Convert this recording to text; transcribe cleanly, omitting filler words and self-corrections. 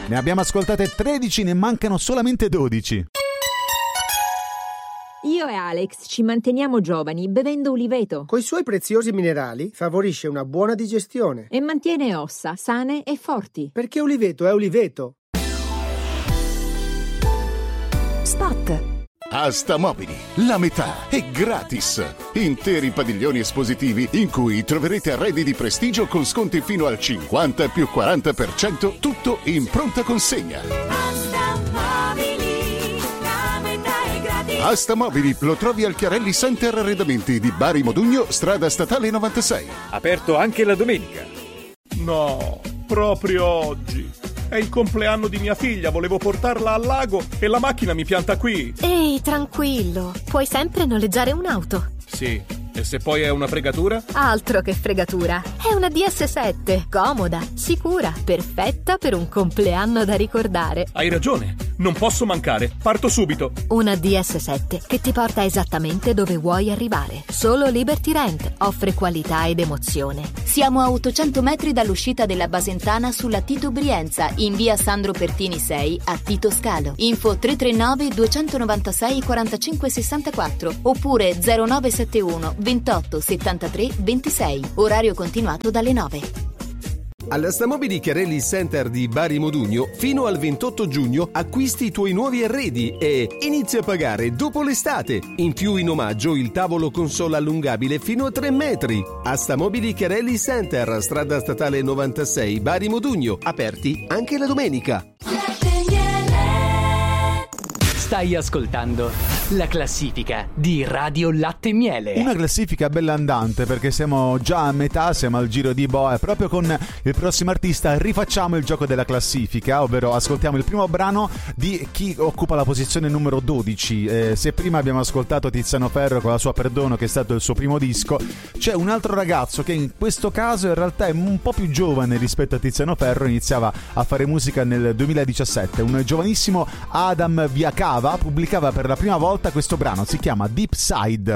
Ne abbiamo ascoltate 13, ne mancano solamente 12. Io e Alex ci manteniamo giovani bevendo uliveto. Coi suoi preziosi minerali favorisce una buona digestione. E mantiene ossa sane e forti. Perché uliveto è uliveto. Spot. Asta Mobili, la metà è gratis. Interi padiglioni espositivi in cui troverete arredi di prestigio con sconti fino al 50 più 40%, tutto in pronta consegna. Asta Mobili lo trovi al Chiarelli Center Arredamenti di Bari Modugno, strada statale 96. Aperto anche la domenica. No, proprio oggi. È il compleanno di mia figlia, volevo portarla al lago e la macchina mi pianta qui. Ehi, tranquillo, puoi sempre noleggiare un'auto. Sì, e se poi è una fregatura? Altro che fregatura, è una DS7, comoda, sicura, perfetta per un compleanno da ricordare. Hai ragione, non posso mancare, parto subito. Una DS7 che ti porta esattamente dove vuoi arrivare. Solo Liberty Rent offre qualità ed emozione. Siamo a 800 metri dall'uscita della Basentana sulla Tito Brienza, in via Sandro Pertini 6 a Tito Scalo. Info 339 296 45 64 oppure 0971 28 73 26. Orario continuato dalle 9. All'Asta Mobili Chiarelli Center di Bari Modugno, fino al 28 giugno acquisti i tuoi nuovi arredi e inizia a pagare dopo l'estate. In più, in omaggio, il tavolo console allungabile fino a 3 metri. Asta Mobili Chiarelli Center, strada statale 96, Bari Modugno, aperti anche la domenica. Stai ascoltando la classifica di Radio Latte e Miele. Una classifica bella andante, perché siamo già a metà, siamo al giro di boa e proprio con il prossimo artista rifacciamo il gioco della classifica, ovvero ascoltiamo il primo brano di chi occupa la posizione numero 12. Se prima abbiamo ascoltato Tiziano Ferro con la sua Perdono, che è stato il suo primo disco, c'è un altro ragazzo che in questo caso in realtà è un po' più giovane rispetto a Tiziano Ferro, iniziava a fare musica nel 2017, un giovanissimo Adam Viacava pubblicava per la prima volta questo brano, si chiama Deep Side.